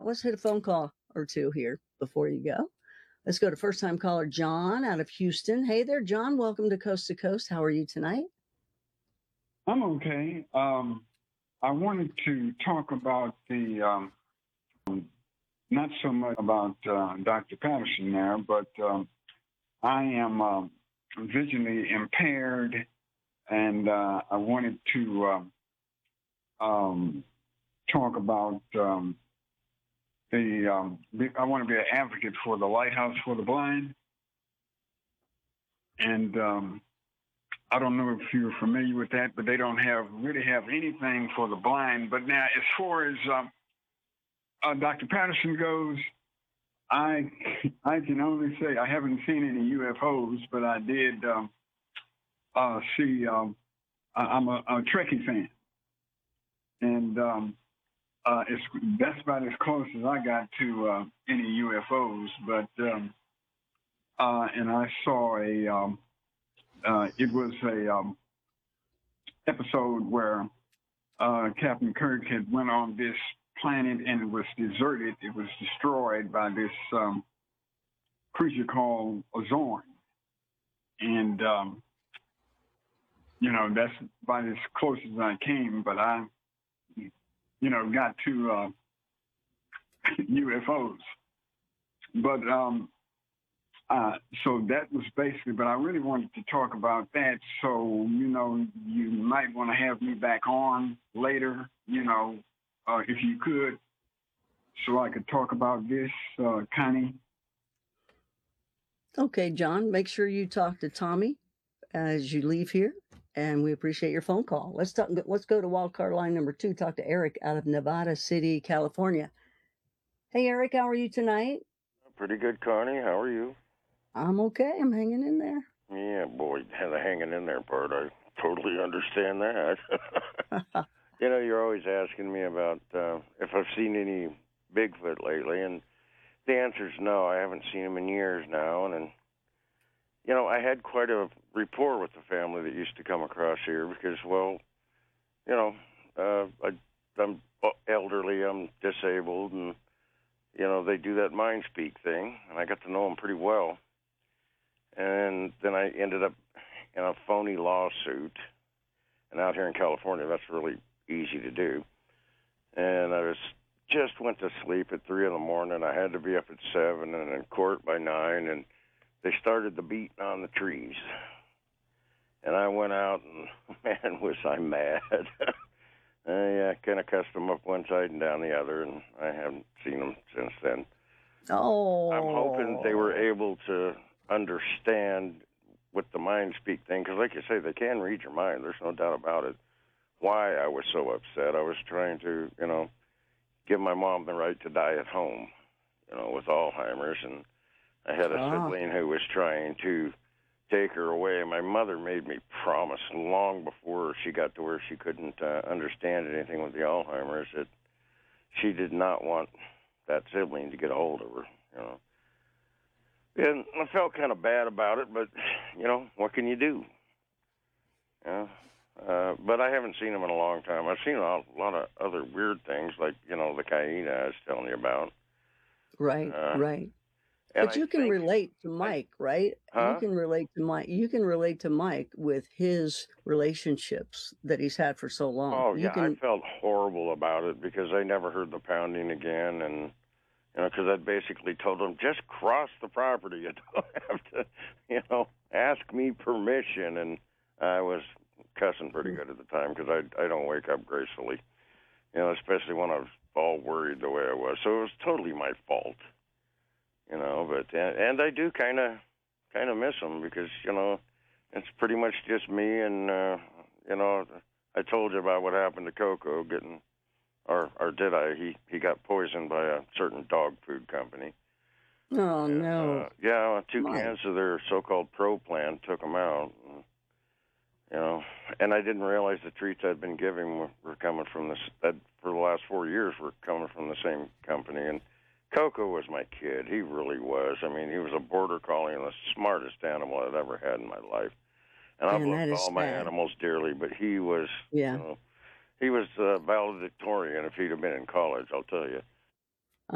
Let's hit a phone call or two here before you go. Let's go to first time caller John out of Houston. Hey there, John. Welcome to Coast to Coast. How are you tonight? I'm okay. I wanted to talk about not so much about Dr. Patterson there, but I am visually impaired, and I wanted to talk about I want to be an advocate for the Lighthouse for the Blind, and I don't know if you're familiar with that, but they don't really have anything for the blind. But now, as far as Dr. Patterson goes, I can only say I haven't seen any UFOs, but I did see. I'm a Trekkie fan, and that's about as close as I got to any UFOs. But and I saw it was a episode where Captain Kirk had went on this planet and it was deserted. It was destroyed by this creature called a Zorn. And, that's about as close as I came, but I, got to UFOs. But so that was basically, but I really wanted to talk about that. So, you might want to have me back on later, if you could, so I could talk about this, Connie. Okay, John, make sure you talk to Tommy as you leave here, and we appreciate your phone call. Let's go to wildcard line number 2, talk to Eric out of Nevada City, California. Hey, Eric, how are you tonight? Pretty good, Connie. How are you? I'm okay. I'm hanging in there. Yeah, boy, the hanging in there part, I totally understand that. You're always asking me about if I've seen any Bigfoot lately, and the answer is no. I haven't seen him in years now, and I had quite a rapport with the family that used to come across here because, I'm elderly, I'm disabled, and they do that mind speak thing, and I got to know them pretty well. And then I ended up in a phony lawsuit. And out here in California, that's really easy to do. And I just went to sleep at 3 a.m. I had to be up at 7 and in court by 9. And they started the beating on the trees. And I went out and, man, was I mad. I kind of cussed them up one side and down the other. And I haven't seen them since then. Oh. I'm hoping they were able to understand with the mind speak thing, because like you say, they can read your mind. There's no doubt about it. Why I was so upset. I was trying to, give my mom the right to die at home, with Alzheimer's, and I had a sibling who was trying to take her away. My mother made me promise long before she got to where she couldn't understand anything with the Alzheimer's that she did not want that sibling to get a hold of her, And I felt kind of bad about it, but, what can you do? But I haven't seen them in a long time. I've seen a lot of other weird things, like, the Kaina I was telling you about. Right, right. But you can relate to Mike, right? Huh? You can relate to Mike. You can relate to Mike with his relationships that he's had for so long. Oh, yeah, I felt horrible about it because I never heard the pounding again, and because I basically told them, just cross the property. You don't have to, ask me permission. And I was cussing pretty good at the time because I don't wake up gracefully, especially when I was all worried the way I was. So it was totally my fault, But and I do kind of miss them because, it's pretty much just me. And, I told you about what happened to Coco getting... Or did I? He got poisoned by a certain dog food company. Oh, no. Two cans of their so-called Pro Plan took him out. And I didn't realize the treats I'd been giving were coming from that for the last 4 years were coming from the same company. And Coco was my kid. He really was. I mean, he was a border collie and the smartest animal I'd ever had in my life. And I've loved all my animals dearly, but he was... Yeah. He was valedictorian if he'd have been in college, I'll tell you.